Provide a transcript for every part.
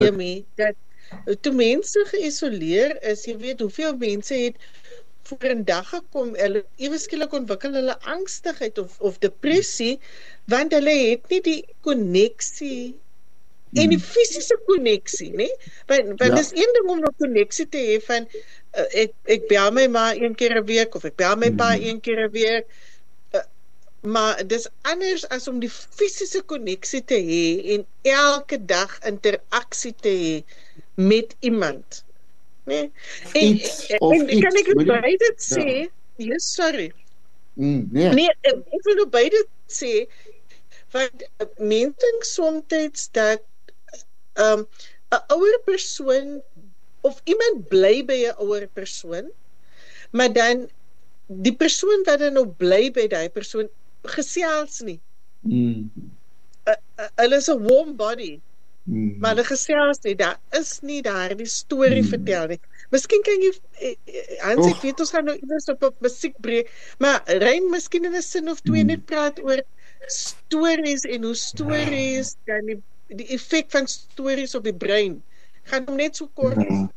mee, dat toe mense geïsoleer is, jy weet hoeveel mense het voor 'n dag gekom, hulle ewe skielik ontwikkel hulle angstigheid of depressie, want hulle het nie die koneksie en die fisiese koneksie, né? Want dis een ding om 'n koneksie te hê van ek bel my ma een keer 'n week of ek bel my pa een keer 'n week. Maar dis anders as om die fisiese koneksie te hê en elke dag interaksie te hê met iemand. Nee. En kan ek by dit sê? Yes, sorry. Nee, ek wil by dit sê want mense dink soms dat 'n ouer persoon of iemand bly by 'n ouer persoon, maar dan die persoon wat dan nou bly by daai persoon gesels nie. Hulle is 'n warm body. Maar hulle gesels nie, daar is nie daardie storie vertel nie. Miskien kan jy Hans, ek weet ons gaan nou iewers op musiek breek, maar Rein miskien in 'n sin of twee net praat oor stories en hoe stories kan die effek van stories op die brein. Gaan hom net so kort.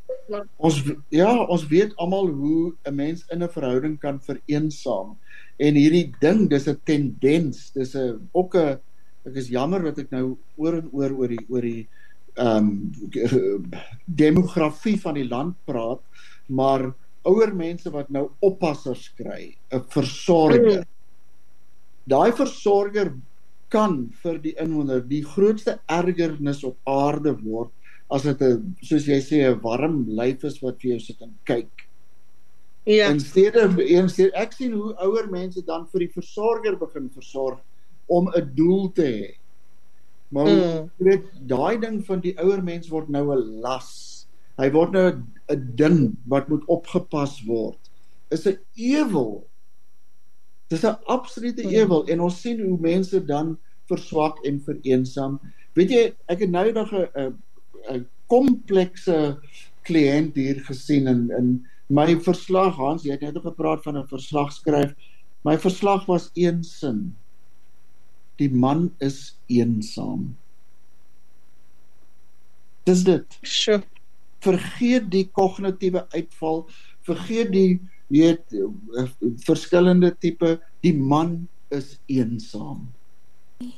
Ons weet almal hoe 'n mens in 'n verhouding kan vereensaam. En hierdie ding, dis 'n tendens, dis ek is jammer dat ek nou oor en oor die demografie van die land praat, maar ouer mense wat nou oppassers kry, 'n versorger. Daai versorger kan vir die inwoner die grootste ergernis op aarde word, as dit soos jy sê, 'n warm lyf is wat vir jou sit en kyk. Ja. Ek sien hoe ouer mense dan vir die versorger begin versorg om 'n doel te hê. Maar jy weet, daai ding van die ouer mens word nou 'n las. Hy word nou 'n ding wat moet opgepas word. Is 'n ewel. Dis 'n absolute ewel en ons sien hoe mense dan verswak en vereensaam. Weet jy, ek het nou nog 'n komplekse kliënt hier gesien in my verslag, Hans, jy het net gepraat van 'n verslag skryf. My verslag was een sin. Die man is eensaam. Dis dit. Sure. Vergeet die kognitiewe uitval, vergeet die verskillende tipe, die man is eensaam.